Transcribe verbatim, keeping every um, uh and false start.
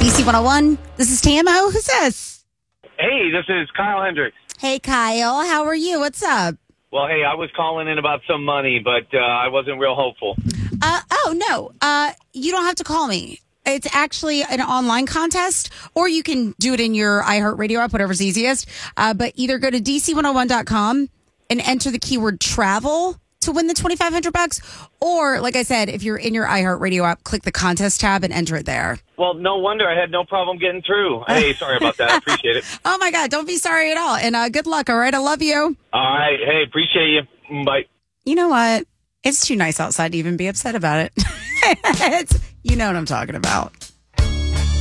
D C one oh one. This is T M O. Who's this? Hey, this is Kyle Hendricks. Hey, Kyle. How are you? What's up? Well, hey, I was calling in about some money, but uh, I wasn't real hopeful. Uh, oh, no. Uh, you don't have to call me. It's actually an online contest, or you can do it in your iHeartRadio app, whatever's easiest. Uh, but either go to D C one oh one dot com and enter the keyword travel to win the twenty-five hundred bucks. Or, like I said, if you're in your iHeartRadio app, click the contest tab and enter it there. Well, no wonder I had no problem getting through. Hey, sorry about that. I appreciate it. Oh, my God. Don't be sorry at all. And uh, good luck, all right? I love you. All right. Hey, appreciate you. Bye. You know what? It's too nice outside to even be upset about it. It's, you know what I'm talking about.